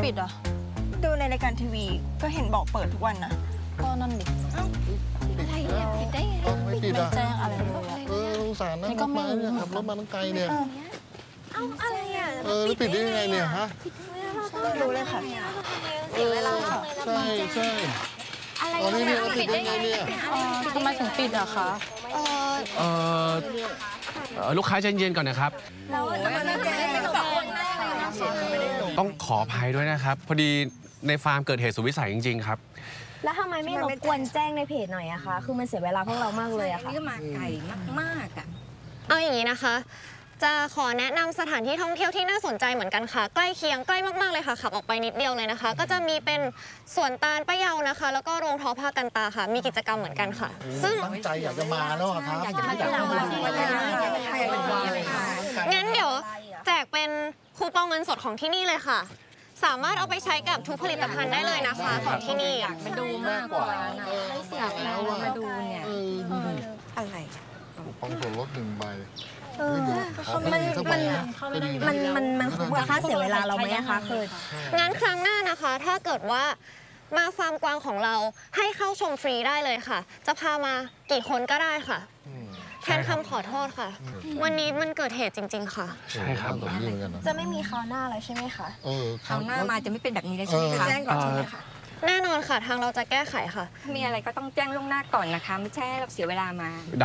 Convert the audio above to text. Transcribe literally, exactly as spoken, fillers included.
ปิดอ่ะดูในรายการทีวีก็เห็นบอกเปิดทุกวันนะก็นั่นดิอะไรเนี่ยปิดได้ไงไม่ปิดอ่ะไม่แจ้งอะไรเลยเออสงสารนะรถมาเนี่ยขับรถมาตั้งไกลเนี่ยเอ้าอะไรอ่ะเออปิดได้ยังไงเนี่ยฮะไม่รู้เลยค่ะเสียเวลามากเลยใช่ใช่อะไรตอนนี้เนี่ยปิดได้ไงเนี่ยทำไมถึงปิดอะคะเออเอ่อเอ่อลูกค้าใจเย็นก่อนนะครับแล้วมันไม่แจ้งไม่บอกล่วงหน้าเลยนะต้องขออภัยด้วยนะครับ พอดีในฟาร์มเกิดเหตุสุดวิสัยจริงๆครับแล้วทำไมไม่รบกวนแจ้งในเพจหน่อยอะคะคือมันเสียเวลาพวกเรามากเลยอะค่ะนี่ก็มาไกลมากๆอ่ะเอาอย่างนี้นะคะ จะขอแนะนำสถานที่ท่องเที่ยวที่น่าสนใจเหมือนกันค่ะ ใกล้เคียงใกล้มากๆเลยค่ะขับออกไปนิดเดียวเลยนะคะ ก็จะมีเป็นสวนตาลป้าเยานะคะ แล้วก็โรงทอผ้ากันตาค่ะ มีกิจกรรมเหมือนกันค่ะ ซึ่งตั้งใจอยากจะมาแล้วครับอยากจะมาอยากจะมางั้นเดี๋ยวแจกเป็นคูปองเงินสดของที่นี่เลยค่ะ สามารถเอาไปใช้กับทุกผลิตภัณฑ์ได้เลยนะคะของที่นี่มาดูมากกว่านะอยากมาดูเนี่ยอะไรของส่วนลดหนึ่งใบมันมันมันมันมันคุ้มกับค่าเสียเวลาเราไหมอะคะคืองั้นครั้งหน้านะคะ ถ้าเกิดว่ามาฟาร์มกวางของเราให้เข้าชมฟรีได้เลยค่ะ จะพามากี่คนก็ได้ค่ะแทนคำขอโทษค่ะ วันนี้มันเกิดเหตุจริงๆค่ะใช่ครับแบบนี้เหมือนกันนะจะไม่มีคราวหน้าแล้วใช่ไหมคะเออคราวหน้ามาจะไม่เป็นแบบนี้เลยใช่ไหมคะแจ้งก่อนใช่ไหมคะแน่นอนค่ะทางเราจะแก้ไขค่ะมีอะไรก็ต้องแจ้งล่วงหน้าก่อนนะคะ ไม่ใช่เราเสียเวลามา